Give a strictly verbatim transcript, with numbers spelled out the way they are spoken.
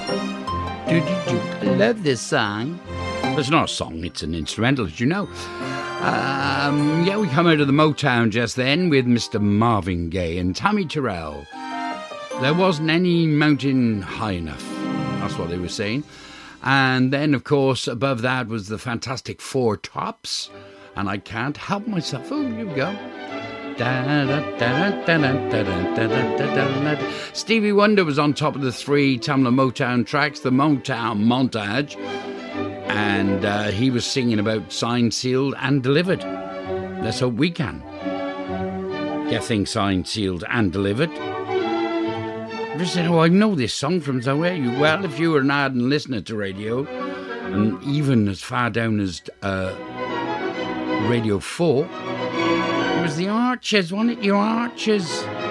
Do, do, do. I love this song. It's not a song, it's an instrumental, as you know. Um, yeah, we come out of the Motown just then with Mister Marvin Gaye and Tammy Terrell. There wasn't any mountain high enough. That's what they were saying. And then, of course, above that was the fantastic Four Tops. And I Can't Help Myself. Oh, here we go. Stevie Wonder was on top of the three Tamla Motown tracks, the Motown Montage. And uh, he was singing about Signed, Sealed and Delivered. Let's hope we can get things signed, sealed and delivered. You said, oh, I know this song from somewhere. You Well, if you were an ardent listener to radio, and even as far down as uh, Radio four, it was the Archers, wasn't it? Your Archers.